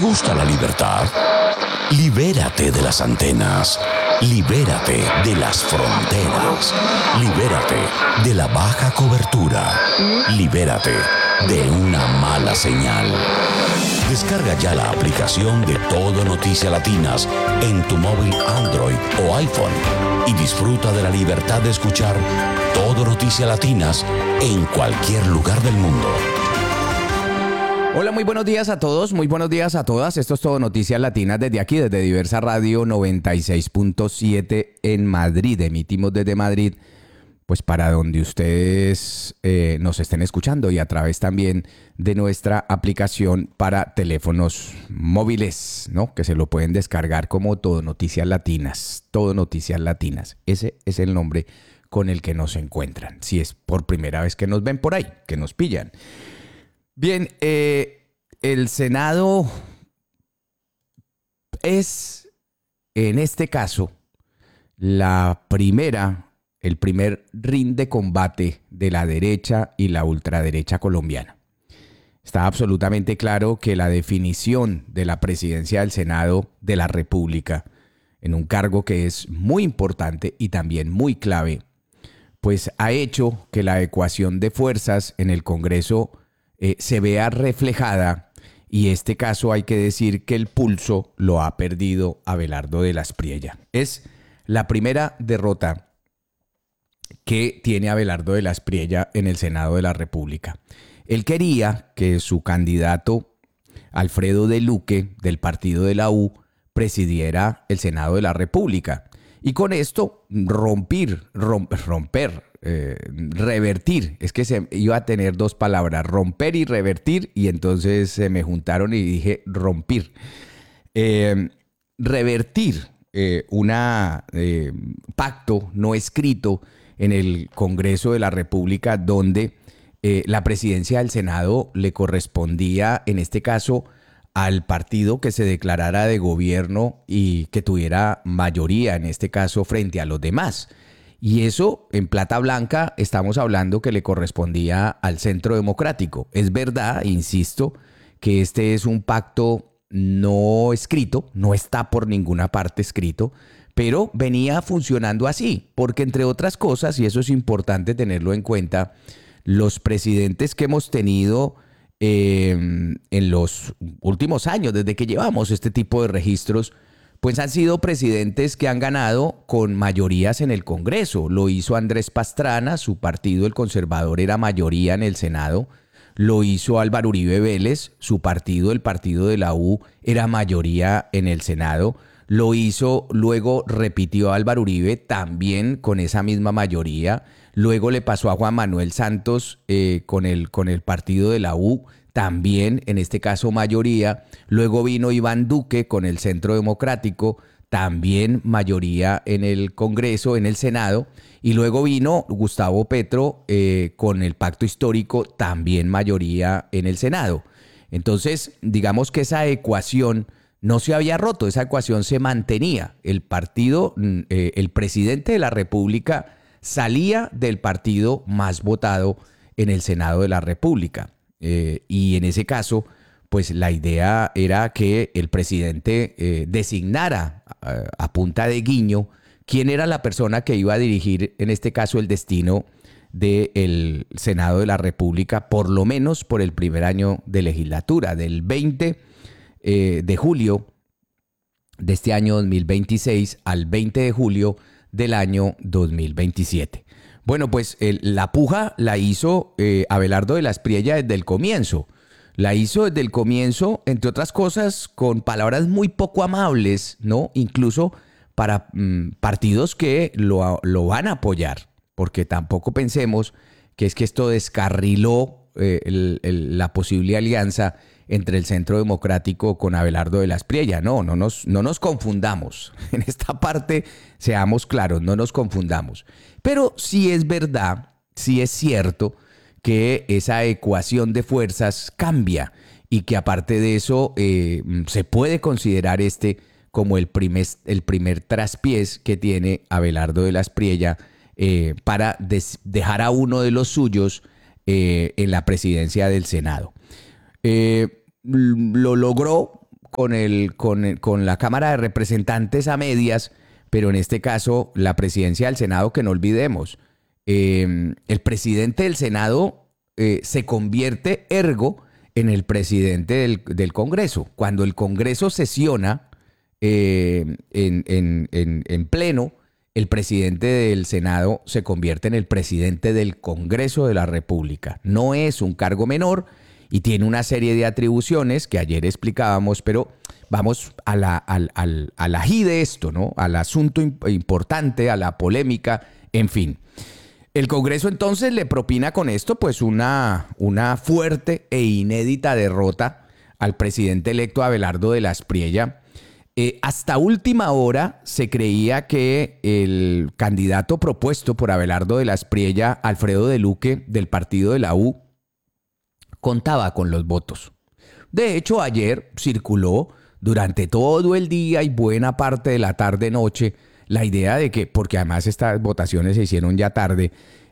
gusta la libertad? Libérate de las antenas. Libérate de las fronteras. Libérate de la baja cobertura. Libérate de una mala señal. Descarga ya la aplicación de Todo Noticias Latinas en tu móvil Android o iPhone y disfruta de la libertad de escuchar Todo Noticias Latinas en cualquier lugar del mundo. Hola, muy buenos días a todos, muy buenos días a todas. Esto es Todo Noticias Latinas desde aquí, desde Diversa Radio 96.7 en Madrid. Emitimos desde Madrid, pues para donde ustedes nos estén escuchando y a través también de nuestra aplicación para teléfonos móviles, ¿no? Que se lo pueden descargar como Todo Noticias Latinas. Todo Noticias Latinas. Ese es el nombre con el que nos encuentran. Si es por primera vez que nos ven por ahí, que nos pillan. Bien, el Senado es, en este caso, el primer ring de combate de la derecha y la ultraderecha colombiana. Está absolutamente claro que la definición de la presidencia del Senado de la República, en un cargo que es muy importante y también muy clave, pues ha hecho que la ecuación de fuerzas en el Congreso se vea reflejada, y este caso hay que decir que el pulso lo ha perdido Abelardo de la Espriella. Es la primera derrota que tiene Abelardo de la Espriella en el Senado de la República. Él quería que su candidato Alfredo de Luque, del partido de la U, presidiera el Senado de la República. Y con esto revertir, es que se iba a tener dos palabras, romper y revertir, y entonces se me juntaron y dije rompir. Revertir un pacto no escrito en el Congreso de la República, donde la presidencia del Senado le correspondía, en este caso, al partido que se declarara de gobierno y que tuviera mayoría, en este caso, frente a los demás. Y eso, en plata blanca, estamos hablando que le correspondía al Centro Democrático. Es verdad, insisto, que este es un pacto no escrito, no está por ninguna parte escrito, pero venía funcionando así, porque entre otras cosas, y eso es importante tenerlo en cuenta, los presidentes que hemos tenido en los últimos años, desde que llevamos este tipo de registros, pues han sido presidentes que han ganado con mayorías en el Congreso. Lo hizo Andrés Pastrana, su partido, el Conservador, era mayoría en el Senado. Lo hizo Álvaro Uribe Vélez, su partido, el partido de la U, era mayoría en el Senado. Lo hizo, luego repitió Álvaro Uribe también con esa misma mayoría. Luego le pasó a Juan Manuel Santos con el partido de la U, también en este caso mayoría. Luego vino Iván Duque con el Centro Democrático, también mayoría en el Congreso, en el Senado. Y luego vino Gustavo Petro con el Pacto Histórico, también mayoría en el Senado. Entonces, digamos que esa ecuación no se había roto, esa ecuación se mantenía. El partido, el presidente de la República salía del partido más votado en el Senado de la República. Y en ese caso, pues la idea era que el presidente designara a punta de guiño quién era la persona que iba a dirigir, en este caso, el destino del Senado de la República, por lo menos por el primer año de legislatura, del 20 de julio de este año 2026 al 20 de julio del año 2027. Bueno, pues la puja la hizo Abelardo de la Espriella desde el comienzo. La hizo desde el comienzo, entre otras cosas, con palabras muy poco amables, ¿no? Incluso para partidos que lo van a apoyar, porque tampoco pensemos que es que esto descarriló la posible alianza entre el Centro Democrático con Abelardo de la Espriella. No nos confundamos. En esta parte, seamos claros, no nos confundamos. Pero sí es verdad, sí es cierto que esa ecuación de fuerzas cambia y que aparte de eso se puede considerar como el primer traspiés que tiene Abelardo de la Espriella para dejar a uno de los suyos en la presidencia del Senado. Lo logró con la Cámara de Representantes a medias, pero en este caso la presidencia del Senado, que no olvidemos, el presidente del Senado se convierte ergo en el presidente del Congreso. Cuando el Congreso sesiona en pleno, el presidente del Senado se convierte en el presidente del Congreso de la República. No es un cargo menor y tiene una serie de atribuciones que ayer explicábamos, pero vamos al ají de esto, ¿no? Al asunto importante, a la polémica, en fin. El Congreso entonces le propina con esto pues una fuerte e inédita derrota al presidente electo Abelardo de la Espriella. Hasta última hora se creía que el candidato propuesto por Abelardo de la Espriella, Alfredo de Luque, del partido de la U, contaba con los votos. De hecho, ayer circuló durante todo el día y buena parte de la tarde-noche la idea de que, porque además estas votaciones se hicieron ya tarde,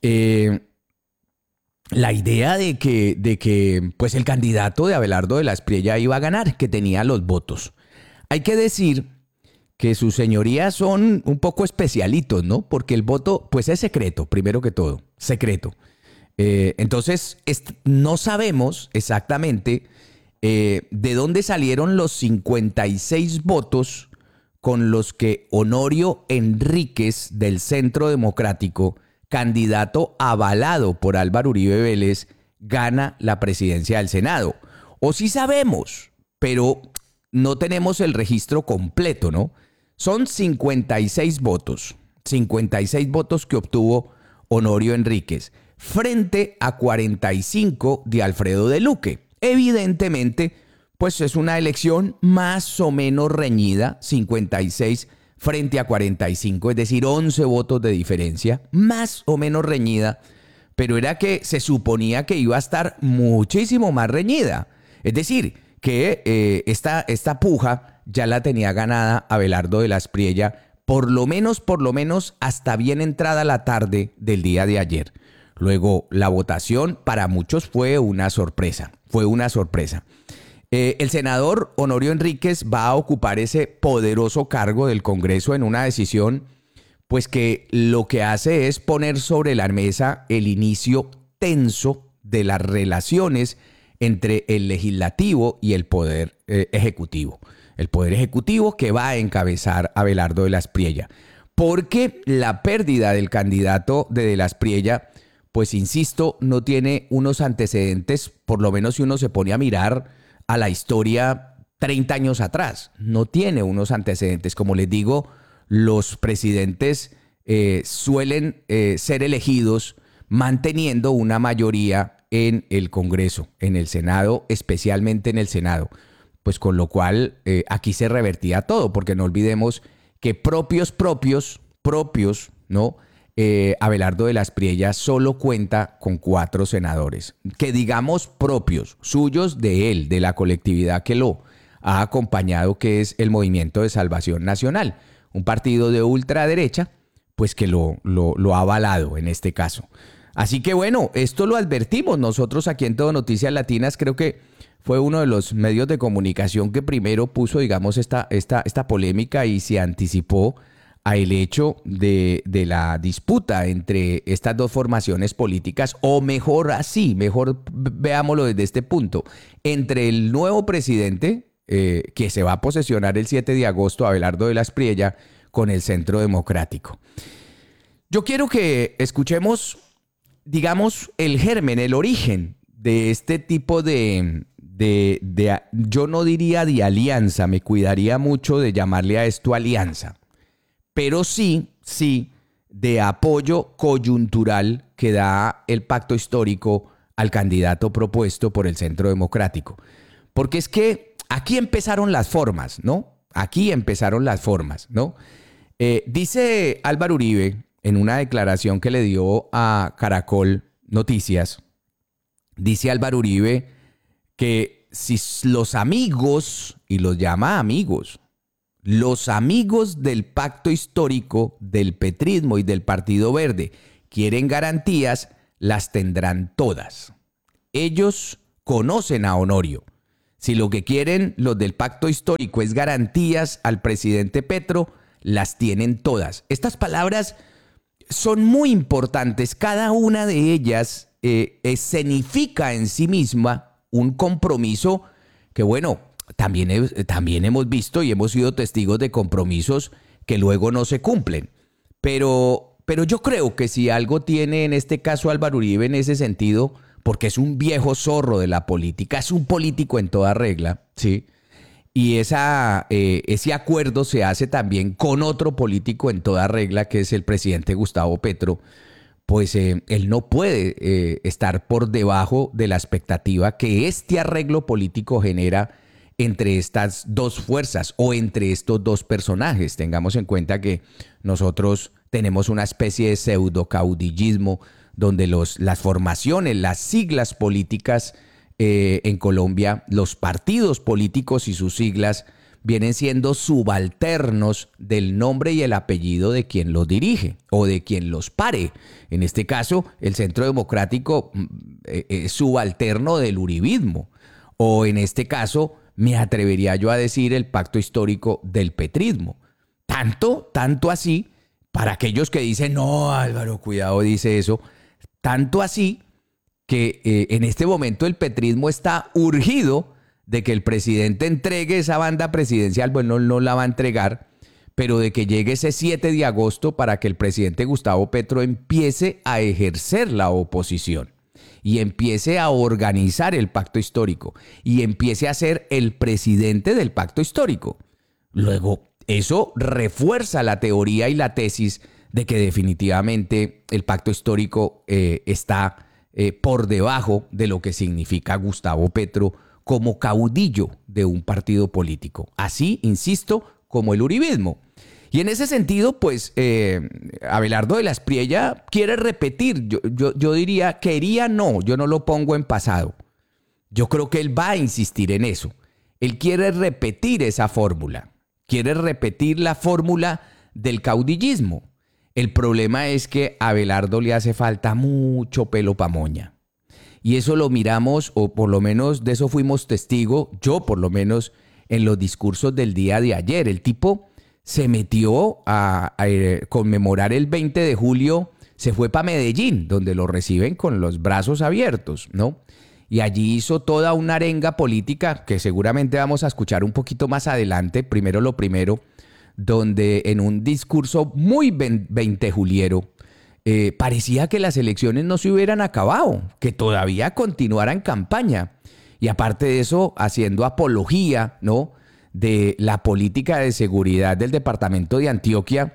la idea de que pues el candidato de Abelardo de la Espriella iba a ganar, que tenía los votos. Hay que decir que sus señorías son un poco especialitos, ¿no? Porque el voto, pues es secreto, primero que todo, secreto. Entonces, no sabemos exactamente de dónde salieron los 56 votos con los que Honorio Enríquez del Centro Democrático, candidato avalado por Álvaro Uribe Vélez, gana la presidencia del Senado. O sí sabemos, pero no tenemos el registro completo, ¿no? Son 56 votos que obtuvo Honorio Enríquez, frente a 45 de Alfredo de Luque. Evidentemente, pues es una elección más o menos reñida, 56 frente a 45, es decir, 11 votos de diferencia, más o menos reñida, pero era que se suponía que iba a estar muchísimo más reñida. Es decir, que esta puja ya la tenía ganada Abelardo de la Espriella, por lo menos hasta bien entrada la tarde del día de ayer. Luego, la votación para muchos fue una sorpresa. El senador Honorio Enríquez va a ocupar ese poderoso cargo del Congreso en una decisión, pues que lo que hace es poner sobre la mesa el inicio tenso de las relaciones entre el legislativo y el poder ejecutivo. El poder ejecutivo que va a encabezar Abelardo de la Espriella. Porque la pérdida del candidato de la Espriella, pues insisto, no tiene unos antecedentes, por lo menos si uno se pone a mirar a la historia 30 años atrás. No tiene unos antecedentes. Como les digo, los presidentes suelen ser elegidos manteniendo una mayoría en el Congreso, en el Senado, especialmente en el Senado. Pues con lo cual aquí se revertía todo, porque no olvidemos que propios, ¿no? Abelardo de la Espriella solo cuenta con 4 senadores, que digamos propios, suyos de él, de la colectividad que lo ha acompañado, que es el Movimiento de Salvación Nacional, un partido de ultraderecha, pues que lo ha avalado en este caso. Así que bueno, esto lo advertimos nosotros aquí en Todo Noticias Latinas. Creo que fue uno de los medios de comunicación que primero puso, digamos, esta polémica y se anticipó al hecho de la disputa entre estas dos formaciones políticas, o mejor veámoslo desde este punto, entre el nuevo presidente que se va a posesionar el 7 de agosto, Abelardo de la Espriella, con el Centro Democrático. Yo quiero que escuchemos, digamos, el germen, el origen de este tipo de yo no diría de alianza, me cuidaría mucho de llamarle a esto alianza, pero sí de apoyo coyuntural que da el pacto histórico al candidato propuesto por el Centro Democrático. Porque es que aquí empezaron las formas, ¿no? Dice Álvaro Uribe, en una declaración que le dio a Caracol Noticias, dice Álvaro Uribe que si los amigos, y los llama amigos, los amigos del pacto histórico del petrismo y del Partido Verde quieren garantías, las tendrán todas. Ellos conocen a Honorio, Si lo que quieren los del pacto histórico es garantías al presidente Petro, las tienen todas. Estas palabras son muy importantes. Cada una de ellas escenifica en sí misma un compromiso que, bueno, también hemos visto y hemos sido testigos de compromisos que luego no se cumplen. Pero yo creo que si algo tiene en este caso Álvaro Uribe en ese sentido, porque es un viejo zorro de la política, es un político en toda regla, ¿sí? Y ese acuerdo se hace también con otro político en toda regla, que es el presidente Gustavo Petro, pues él no puede estar por debajo de la expectativa que este arreglo político genera entre estas dos fuerzas o entre estos dos personajes. Tengamos en cuenta que nosotros tenemos una especie de pseudocaudillismo donde las formaciones, las siglas políticas en Colombia, los partidos políticos y sus siglas vienen siendo subalternos del nombre y el apellido de quien los dirige o de quien los pare. En este caso, el Centro Democrático es subalterno del uribismo, o en este caso, me atrevería yo a decir el pacto histórico del petrismo. Tanto así, para aquellos que dicen, no, Álvaro, cuidado, dice eso, tanto así que en este momento el petrismo está urgido de que el presidente entregue esa banda presidencial. Bueno, no la va a entregar, pero de que llegue ese 7 de agosto para que el presidente Gustavo Petro empiece a ejercer la oposición y empiece a organizar el pacto histórico y empiece a ser el presidente del pacto histórico. Luego, eso refuerza la teoría y la tesis de que definitivamente el pacto histórico está por debajo de lo que significa Gustavo Petro como caudillo de un partido político. Así, insisto, como el uribismo. Y en ese sentido, pues, Abelardo de la Espriella quiere repetir. Yo diría, yo no lo pongo en pasado. Yo creo que él va a insistir en eso. Él quiere repetir esa fórmula. Quiere repetir la fórmula del caudillismo. El problema es que a Abelardo le hace falta mucho pelo pa' moña. Y eso lo miramos, o por lo menos de eso fuimos testigo, yo por lo menos, en los discursos del día de ayer. El tipo se metió a conmemorar el 20 de julio, se fue para Medellín, donde lo reciben con los brazos abiertos, ¿no? Y allí hizo toda una arenga política que seguramente vamos a escuchar un poquito más adelante, primero lo primero, donde en un discurso muy veintejuliero parecía que las elecciones no se hubieran acabado, que todavía continuara en campaña. Y aparte de eso, haciendo apología, ¿no?, de la política de seguridad del departamento de Antioquia,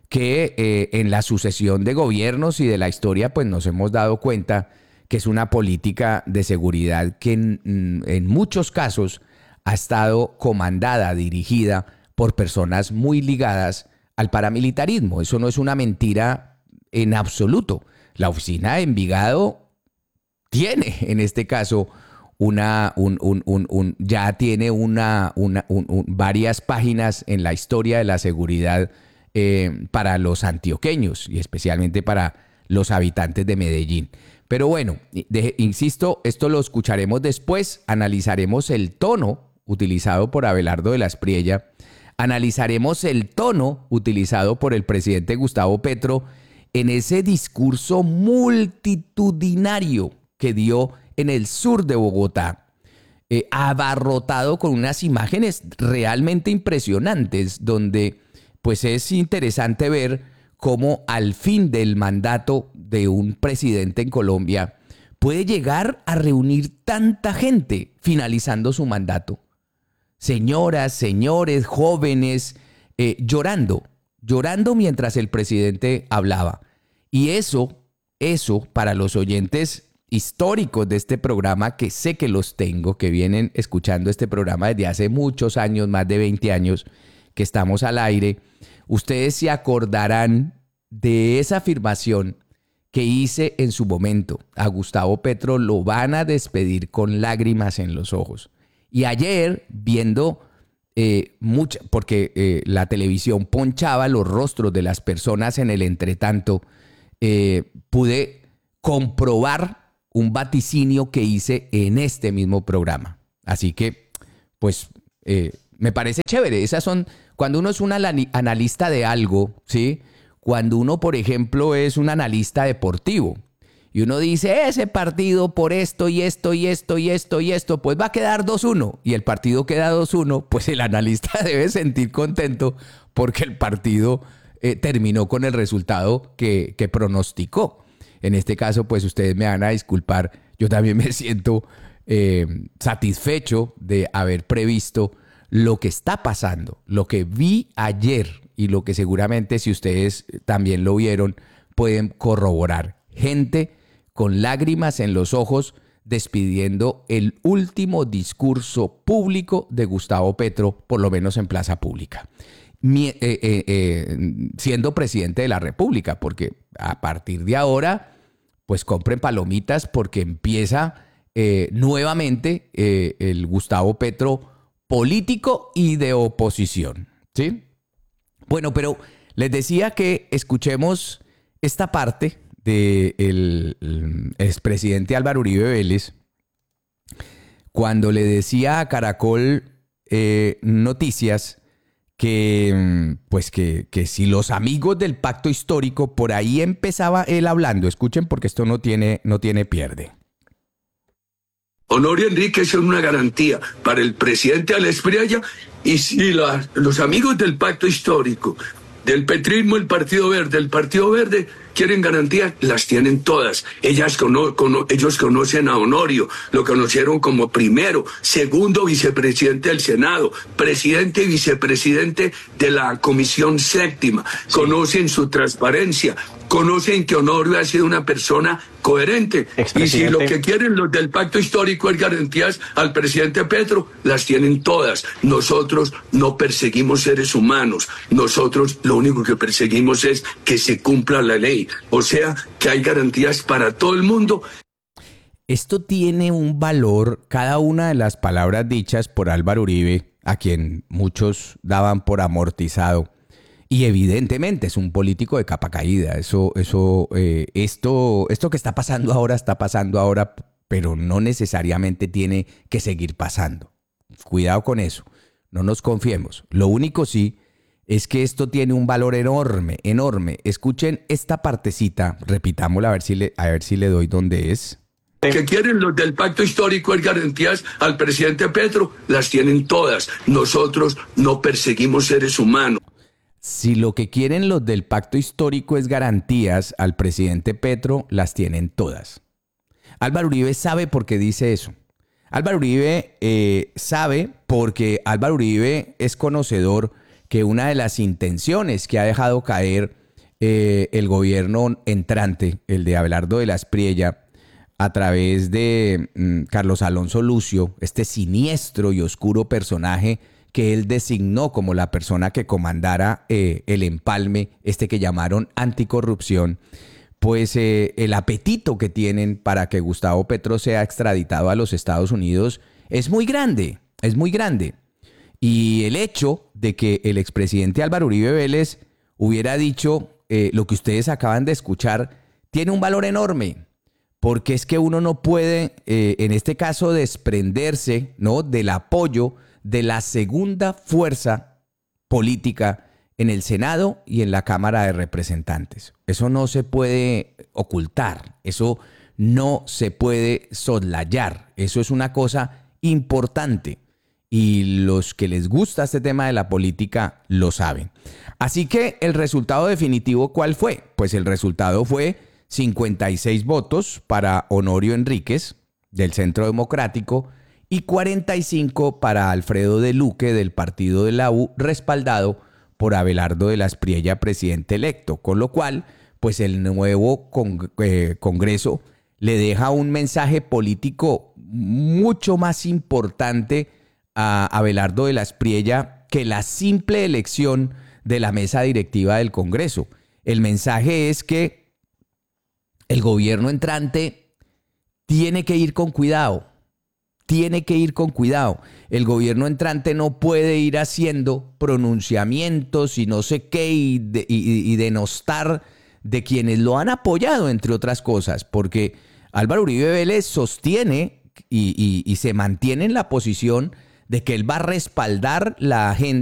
que en la sucesión de gobiernos y de la historia, pues nos hemos dado cuenta que es una política de seguridad que en muchos casos ha estado comandada, dirigida por personas muy ligadas al paramilitarismo. Eso no es una mentira en absoluto. La oficina de Envigado tiene, en este caso, ya tiene varias páginas en la historia de la seguridad para los antioqueños y especialmente para los habitantes de Medellín. Pero bueno, insisto, esto lo escucharemos después, analizaremos el tono utilizado por Abelardo de la Espriella, analizaremos el tono utilizado por el presidente Gustavo Petro en ese discurso multitudinario que dio en el sur de Bogotá, abarrotado con unas imágenes realmente impresionantes, donde pues es interesante ver cómo al fin del mandato de un presidente en Colombia puede llegar a reunir tanta gente finalizando su mandato. Señoras, señores, jóvenes, llorando mientras el presidente hablaba. Y eso para los oyentes históricos de este programa, que sé que los tengo, que vienen escuchando este programa desde hace muchos años, más de 20 años que estamos al aire, ustedes se acordarán de esa afirmación que hice en su momento. A Gustavo Petro lo van a despedir con lágrimas en los ojos. Y ayer, viendo porque la televisión ponchaba los rostros de las personas en el entretanto, pude comprobar un vaticinio que hice en este mismo programa. Así que pues me parece chévere. Esas son, cuando uno es un analista de algo, ¿sí? Cuando uno, por ejemplo, es un analista deportivo y uno dice, ese partido por esto y esto y esto y esto y esto, pues va a quedar 2-1 y el partido queda 2-1, pues el analista debe sentir contento porque el partido terminó con el resultado que pronosticó. En este caso, pues ustedes me van a disculpar, yo también me siento satisfecho de haber previsto lo que está pasando, lo que vi ayer y lo que seguramente si ustedes también lo vieron pueden corroborar. Gente con lágrimas en los ojos despidiendo el último discurso público de Gustavo Petro, por lo menos en plaza pública. Siendo presidente de la República, porque a partir de ahora, pues compren palomitas porque empieza nuevamente el Gustavo Petro político y de oposición, ¿sí? Bueno, pero les decía que escuchemos esta parte del expresidente Álvaro Uribe Vélez cuando le decía a Caracol Noticias que si los amigos del pacto histórico, por ahí empezaba él hablando. Escuchen porque esto no tiene pierde. Honorio Enríquez es una garantía para el presidente Alex Priaya y si los amigos del pacto histórico, del petrismo, el Partido Verde quieren garantías, las tienen todas. Ellos conocen a Honorio, lo conocieron como primero, segundo vicepresidente del Senado, presidente y vicepresidente de la Comisión Séptima. Sí. Conocen su transparencia, conocen que Honorio ha sido una persona coherente. Y si lo que quieren los del pacto histórico es garantías al presidente Petro, las tienen todas. Nosotros no perseguimos seres humanos. Nosotros lo único que perseguimos es que se cumpla la ley. O sea, que hay garantías para todo el mundo. Esto tiene un valor, cada una de las palabras dichas por Álvaro Uribe, a quien muchos daban por amortizado. Y evidentemente es un político de capa caída. Esto que está pasando ahora, pero no necesariamente tiene que seguir pasando. Cuidado con eso. No nos confiemos. Lo único sí es que esto tiene un valor enorme, enorme. Escuchen esta partecita, repitámosla a ver si le doy dónde es. Que quieren los del pacto histórico es garantías al presidente Petro, las tienen todas. Nosotros no perseguimos seres humanos. Si lo que quieren los del pacto histórico es garantías al presidente Petro, las tienen todas. Álvaro Uribe sabe por qué dice eso. Álvaro Uribe sabe porque Álvaro Uribe es conocedor que una de las intenciones que ha dejado caer el gobierno entrante, el de Abelardo de la Espriella, a través de Carlos Alonso Lucio, este siniestro y oscuro personaje que él designó como la persona que comandara el empalme, que llamaron anticorrupción, pues el apetito que tienen para que Gustavo Petro sea extraditado a los Estados Unidos es muy grande, es muy grande. Y el hecho de que el expresidente Álvaro Uribe Vélez hubiera dicho lo que ustedes acaban de escuchar tiene un valor enorme, porque es que uno no puede, en este caso, desprenderse, ¿no?, del apoyo de la segunda fuerza política en el Senado y en la Cámara de Representantes. Eso no se puede ocultar, eso no se puede soslayar, eso es una cosa importante y los que les gusta este tema de la política lo saben. Así que el resultado definitivo, ¿cuál fue? Pues el resultado fue 56 votos para Honorio Enríquez del Centro Democrático y 45 para Alfredo de Luque del Partido de la U, respaldado por Abelardo de la Espriella, presidente electo. Con lo cual, pues el nuevo Congreso le deja un mensaje político mucho más importante a Abelardo de la Espriella que la simple elección de la mesa directiva del Congreso. El mensaje es que el gobierno entrante tiene que ir con cuidado. Tiene que ir con cuidado. El gobierno entrante no puede ir haciendo pronunciamientos y no sé qué y denostar de quienes lo han apoyado, entre otras cosas, porque Álvaro Uribe Vélez sostiene y se mantiene en la posición de que él va a respaldar la agenda